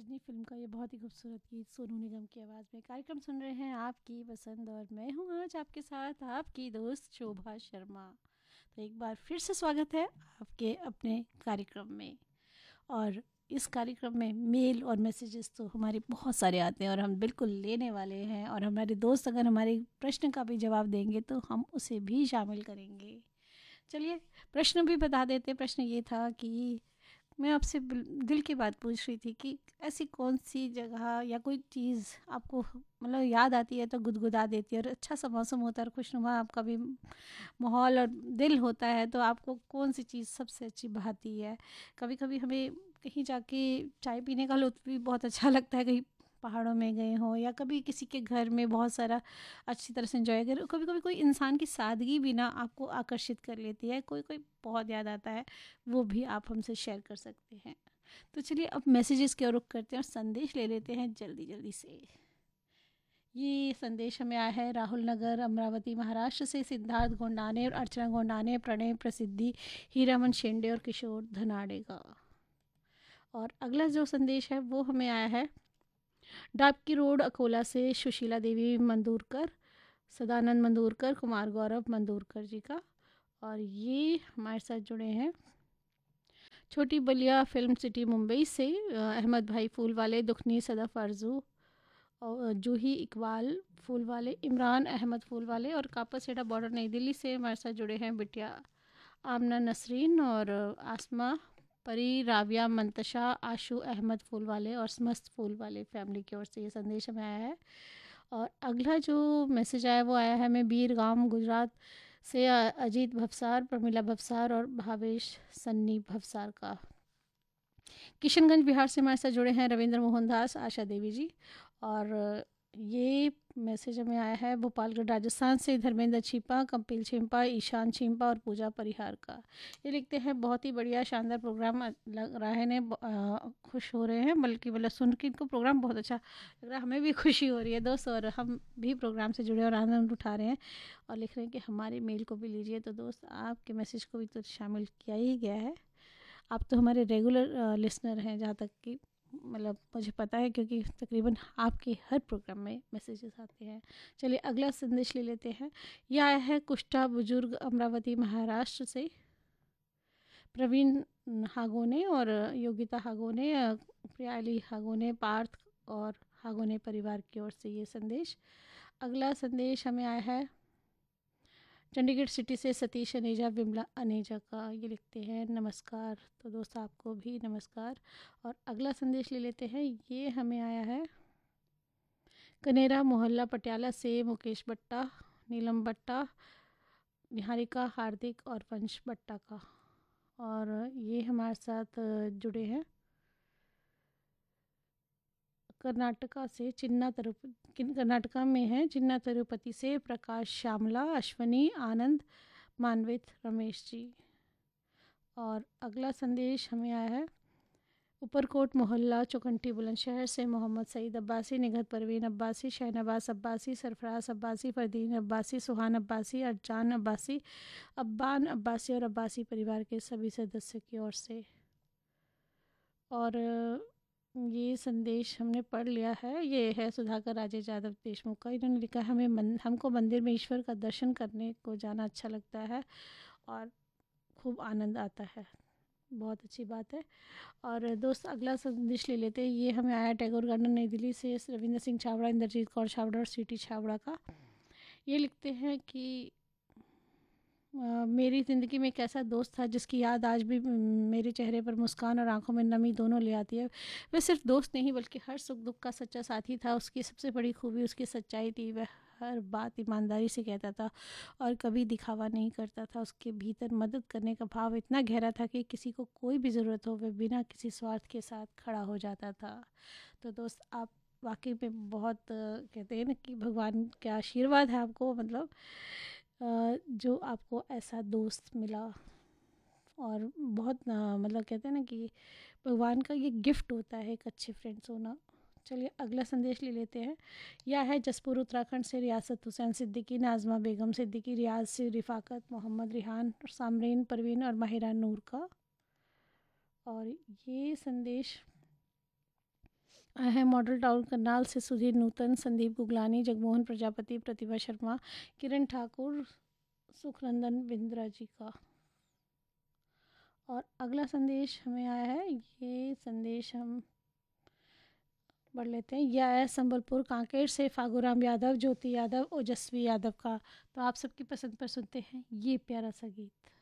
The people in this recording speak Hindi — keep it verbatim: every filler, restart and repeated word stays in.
गजनी फिल्म का ये बहुत ही खूबसूरत गीत सोनू निगम की आवाज़ में। कार्यक्रम सुन रहे हैं आपकी पसंद और मैं हूँ आज आपके साथ आपकी दोस्त शोभा शर्मा। तो एक बार फिर से स्वागत है आपके अपने कार्यक्रम में। और इस कार्यक्रम में मेल और मैसेजेस तो हमारे बहुत सारे आते हैं और हम बिल्कुल लेने वाले हैं, और हमारे दोस्त अगर हमारे प्रश्न का भी जवाब देंगे तो हम उसे भी शामिल करेंगे। चलिए प्रश्न भी बता देते। प्रश्न ये था कि मैं आपसे दिल की बात पूछ रही थी कि ऐसी कौन सी जगह या कोई चीज़ आपको मतलब याद आती है तो गुदगुदा देती है, और अच्छा सा मौसम होता है और खुशनुमा आपका भी माहौल और दिल होता है, तो आपको कौन सी चीज़ सबसे अच्छी भाती है। कभी कभी हमें कहीं जाके चाय पीने का लुत्फ़ भी बहुत अच्छा लगता है, कहीं पहाड़ों में गए हों या कभी किसी के घर में बहुत सारा अच्छी तरह से एंजॉय करें। कभी कभी कोई इंसान की सादगी भी ना आपको आकर्षित कर लेती है, कोई कोई बहुत याद आता है, वो भी आप हमसे शेयर कर सकते हैं। तो चलिए अब मैसेजेस की ओर रुख करते हैं और संदेश ले लेते हैं जल्दी जल्दी से। ये संदेश हमें आया है राहुल नगर अमरावती महाराष्ट्र से सिद्धार्थ गोंडाने और अर्चना गोंडाने, प्रणय प्रसिद्धि, हीरामन शेंडे और किशोर धनाडे का। और अगला जो संदेश है वो हमें आया है डाबकी रोड अकोला से सुशीला देवी मंदूरकर, सदानंद मंदूरकर, कुमार गौरव मंदूरकर जी का। और ये हमारे साथ जुड़े हैं छोटी बलिया फिल्म सिटी मुंबई से अहमद भाई फूल वाले, दुखनी सदफ अर्जू और जूही इकबाल फूल वाले, इमरान अहमद फूल वाले, और कापासेड़ा बॉर्डर नई दिल्ली से हमारे साथ जुड़े हैं बिटिया आमना नसरीन और आसमा परी, राबिया, मंतशा, आशु अहमद फूल वाले और समस्त फूल वाले फैमिली की ओर से ये संदेश हमें आया है। और अगला जो मैसेज आया वो आया है हमें बीर गांव गुजरात से अजीत भवसार, प्रमिला भवसार और भावेश सन्नी भवसार का। किशनगंज बिहार से हमारे साथ जुड़े हैं रविंद्र मोहन दास, आशा देवी जी। और ये मैसेज हमें आया है भोपालगढ़ राजस्थान से धर्मेंद्र छिपा, कपिल छिंपा, ईशान छिंपा और पूजा परिहार का। ये लिखते हैं बहुत ही बढ़िया शानदार प्रोग्राम लग रहा है ने, खुश हो रहे हैं, बल्कि मतलब सुन के इनको प्रोग्राम बहुत अच्छा लग रहा है, हमें भी खुशी हो रही है दोस्त, और हम भी प्रोग्राम से जुड़े और आनंद उठा रहे हैं। और लिख रहे हैं कि हमारे मेल को भी लीजिए। तो दोस्त आपके मैसेज को भी तो शामिल किया ही गया है। आप तो हमारे रेगुलर लिसनर हैं जहाँ तक कि मतलब मुझे पता है, क्योंकि तकरीबन आपके हर प्रोग्राम में मैसेजेस आते हैं। चलिए अगला संदेश ले लेते हैं। यह आया है कुष्ठा बुजुर्ग अमरावती महाराष्ट्र से प्रवीण हागोने और योगिता हागोने, प्रियाली हागोने, पार्थ और हागोने परिवार की ओर से ये संदेश। अगला संदेश हमें आया है चंडीगढ़ सिटी से सतीश अनेजा विमला अनेजा का। ये लिखते हैं नमस्कार। तो दोस्त आपको भी नमस्कार। और अगला संदेश ले लेते हैं। ये हमें आया है कनेरा मोहल्ला पटियाला से मुकेश बट्टा, नीलम बट्टा, निहारिका, हार्दिक और वंश बट्टा का। और ये हमारे साथ जुड़े हैं कर्नाटका से चिन्ना तिरुपति, कर्नाटका में है चिन्ना तिरुपति से प्रकाश श्यामला, अश्वनी, आनंद, मानवित, रमेश जी। और अगला संदेश हमें आया है ऊपरकोट मोहल्ला चौकंटी बुलंदशहर से मोहम्मद सईद अब्बासी, निगत परवीन अब्बासी, शहनवाज अब्बासी, सरफराज अब्बासी, फरदीन अब्बासी, सुहान अब्बासी, अरजान अब्बासी, अब्बान अब्बासी और अब्बासी परिवार के सभी सदस्य की ओर से। और ये संदेश हमने पढ़ लिया है। ये है सुधाकर राजेश यादव देशमुख का। इन्होंने लिखा है हमें मन, हमको मंदिर में ईश्वर का दर्शन करने को जाना अच्छा लगता है और खूब आनंद आता है। बहुत अच्छी बात है। और दोस्त अगला संदेश ले लेते हैं। ये हमें आया टैगोर गार्डन नई दिल्ली से रविंद्र सिंह छाबड़ा, इंद्रजीत कौर छाबड़ा और सीटी छाबड़ा का। ये लिखते हैं कि आ, मेरी ज़िंदगी में एक ऐसा दोस्त था जिसकी याद आज भी मेरे चेहरे पर मुस्कान और आंखों में नमी दोनों ले आती है। वह सिर्फ दोस्त नहीं बल्कि हर सुख दुख का सच्चा साथी था। उसकी सबसे बड़ी खूबी उसकी सच्चाई थी। वह हर बात ईमानदारी से कहता था और कभी दिखावा नहीं करता था। उसके भीतर मदद करने का भाव इतना गहरा था कि किसी को कोई भी ज़रूरत हो वह बिना किसी स्वार्थ के साथ खड़ा हो जाता था। तो दोस्त आप वाकई में बहुत कहते हैं ना कि भगवान का आशीर्वाद है आपको, मतलब जो आपको ऐसा दोस्त मिला। और बहुत मतलब कहते हैं ना कि भगवान का ये गिफ्ट होता है एक अच्छे फ्रेंड्स होना। चलिए अगला संदेश ले लेते हैं। यह है जसपुर उत्तराखंड से रियासत हुसैन सिद्दीकी, नाजमा बेगम सिद्दीकी, रियाज से रिफाकत, मोहम्मद रिहान, सामरीन परवीन और माहिरा नूर का। और ये संदेश आए हैं मॉडल टाउन करनाल से सुधीर नूतन, संदीप गुगलानी, जगमोहन प्रजापति, प्रतिभा शर्मा, किरण ठाकुर, सुखनंदन बिंद्रा जी का। और अगला संदेश हमें आया है, ये संदेश हम पढ़ लेते हैं। यह है संबलपुर कांकेर से फागूराम यादव, ज्योति यादव, ओजस्वी यादव का। तो आप सबकी पसंद पर सुनते हैं ये प्यारा सा गीत।